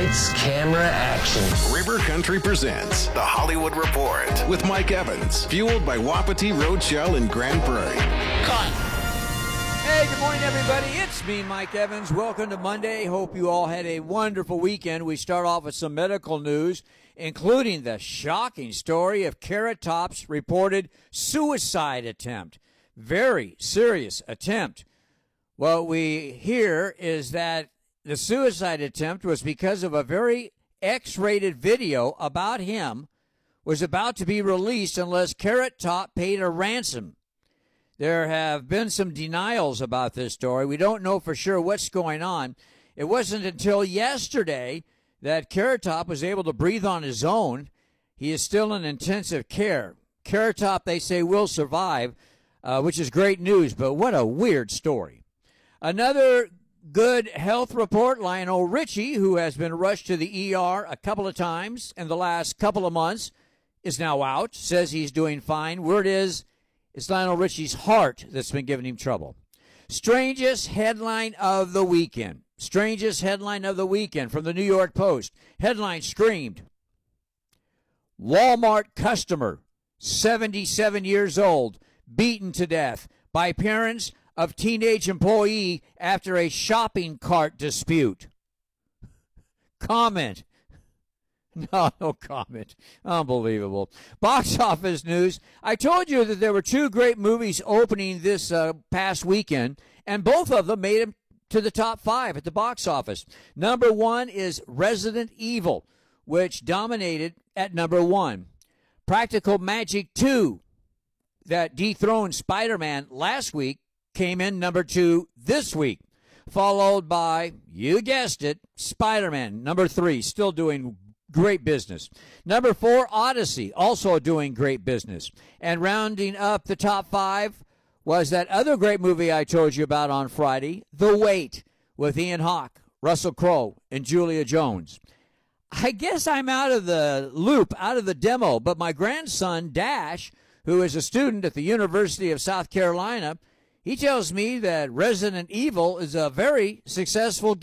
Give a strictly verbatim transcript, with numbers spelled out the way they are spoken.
Lights, camera, action. River Country presents The Hollywood Report with Mike Evans, fueled by Wapiti Roadshell in Grand Prairie. Cut. Hey, good morning, everybody. It's me, Mike Evans. Welcome to Monday. Hope you all had a wonderful weekend. We start off with some medical news, including the shocking story of Carrot Top's reported suicide attempt. Very serious attempt. What we hear is that the suicide attempt was because of a very X-rated video about him was about to be released unless Carrot Top paid a ransom. There have been some denials about this story. We don't know for sure what's going on. It wasn't until yesterday that Carrot Top was able to breathe on his own. He is still in intensive care. Carrot Top, they say, will survive, uh, which is great news, but what a weird story. Another good health report, Lionel Richie, who has been rushed to the E R a couple of times in the last couple of months, is now out, says he's doing fine. Word is, it's Lionel Richie's heart that's been giving him trouble. Strangest headline of the weekend. Strangest headline of the weekend from the New York Post. Headline screamed, Walmart customer, seventy-seven years old, beaten to death by parents of teenage employee after a shopping cart dispute. Comment. No, no comment. Unbelievable. Box office news. I told you that there were two great movies opening this uh, past weekend, and both of them made it to the top five at the box office. Number one is Resident Evil, which dominated at number one. Practical Magic two, that dethroned Spider-Man last week, came in number two this week, followed by, you guessed it, Spider-Man, number three, still doing great business. Number four, Odyssey, also doing great business. And rounding up the top five was that other great movie I told you about on Friday, The Wait, with Ian Hawke, Russell Crowe, and Julia Jones. I guess I'm out of the loop, out of the demo, but my grandson, Dash, who is a student at the University of South Carolina, he tells me that Resident Evil is a very successful